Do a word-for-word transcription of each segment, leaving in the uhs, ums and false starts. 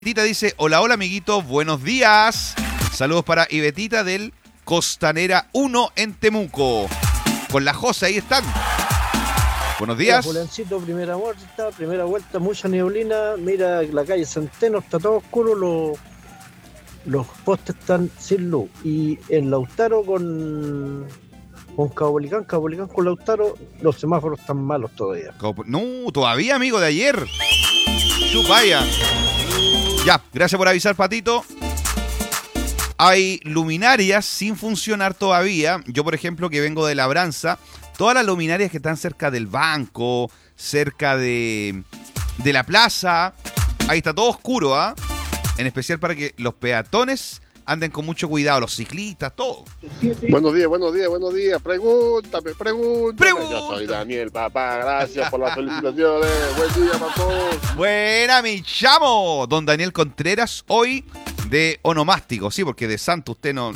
Ibetita dice, hola, hola, amiguito, buenos días. Saludos para Ibetita del Costanera uno en Temuco. Con la Jose, ahí están. Buenos días. Hola, Juliancito, primera vuelta, primera vuelta, mucha neblina. Mira, la calle Centeno está todo oscuro, los, los postes están sin luz. Y en Lautaro con, con Caupolicán, Caupolicán con Lautaro, los semáforos están malos todavía. No, todavía, amigo, de ayer. Chupaya. Ya, gracias por avisar, Patito. Hay luminarias sin funcionar todavía. Yo, por ejemplo, que vengo de Labranza, todas las luminarias que están cerca del banco, cerca de, de la plaza, ahí está todo oscuro, ¿ah? ¿eh? En especial para que los peatones anden con mucho cuidado, los ciclistas, todo. Buenos días, buenos días, buenos días. Pregúntame, pregúntame. Pregunta. Yo soy Daniel, papá. Gracias por las felicitaciones. Buen día para todos. Buena, mi chamo. Don Daniel Contreras, hoy de onomástico. Sí, porque de santo usted no... No,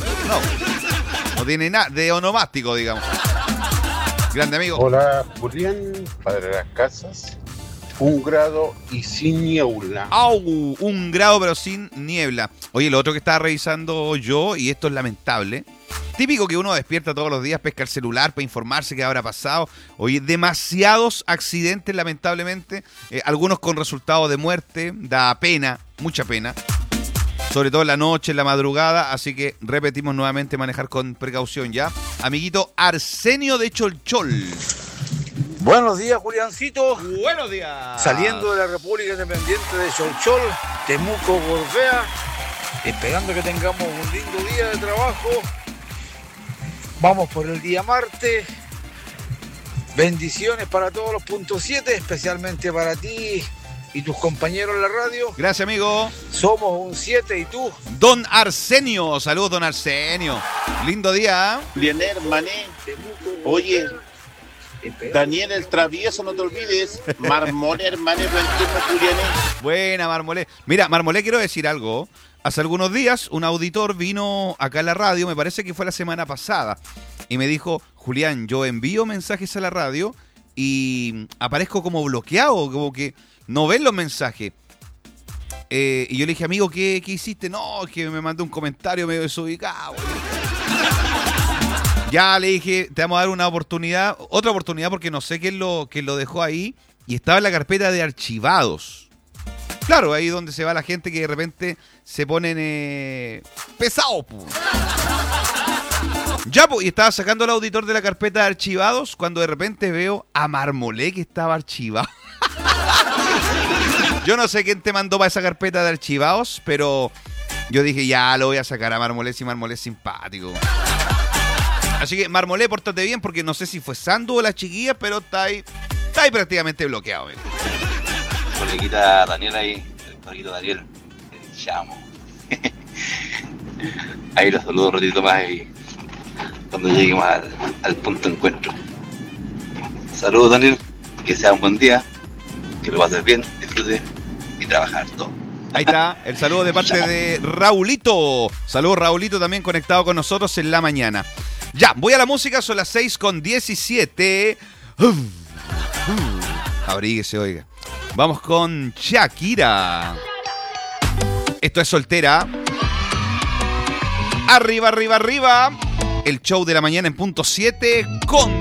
no tiene nada de onomástico, digamos. Grande amigo. Hola, Julián, padre de las casas. Un grado y sin niebla. ¡Au! Un grado pero sin niebla. Oye, lo otro que estaba revisando yo, y esto es lamentable. Típico que uno despierta todos los días, pesca el celular para informarse qué habrá pasado. Oye, demasiados accidentes, lamentablemente. Eh, algunos con resultado de muerte. Da pena, mucha pena. Sobre todo en la noche, en la madrugada. Así que repetimos nuevamente, manejar con precaución ya. Amiguito Arsenio de Cholchol. Buenos días, Juliancito. Buenos días. Saliendo de la República Independiente de Cholchol, Temuco, Gorbea, esperando que tengamos un lindo día de trabajo. Vamos por el día martes. Bendiciones para todos los puntos siete, especialmente para ti y tus compañeros en la radio. Gracias, amigo. Somos un siete y tú. Don Arsenio. Saludos, don Arsenio. Lindo día. Lionel Mané. Oye, Daniel el Travieso, no te olvides. Marmolé, hermano, buen tiempo, Julián. Buena, Marmolé. Mira, Marmolé, quiero decir algo. Hace algunos días un auditor vino acá a la radio, me parece que fue la semana pasada, y me dijo, Julián, yo envío mensajes a la radio y aparezco como bloqueado, como que no ven los mensajes. Eh, y yo le dije, amigo, ¿qué, qué hiciste? No, es que me mandó un comentario medio desubicado. Ya le dije, te vamos a dar una oportunidad, otra oportunidad, porque no sé quién lo, quién lo dejó ahí, y estaba en la carpeta de archivados. Claro, ahí donde se va la gente que de repente se ponen eh, pesados. Po. Ya, pues, y estaba sacando al auditor de la carpeta de archivados cuando de repente veo a Marmolé que estaba archivado. Yo no sé quién te mandó para esa carpeta de archivados, pero yo dije, ya lo voy a sacar a Marmolé si Marmolé es simpático. Así que, Marmolé, pórtate bien, porque no sé si fue Sandu o las chiquillas, pero está ahí, está ahí prácticamente bloqueado. ¿eh? Coleguita Daniel ahí, el coleguito Daniel, el chamo. Ahí los saludo un ratito más y cuando lleguemos al, al punto de encuentro. Saludos, Daniel, que sea un buen día, que lo pases bien, disfrute y trabajar todo. Ahí está, el saludo de parte de Raulito. Saludos, Raulito, también conectado con nosotros en la mañana. Ya, voy a la música, son las seis con diecisiete. Uh, uh, abríguese, oiga. Vamos con Shakira. Esto es Soltera. Arriba, arriba, arriba. El show de la mañana en punto siete con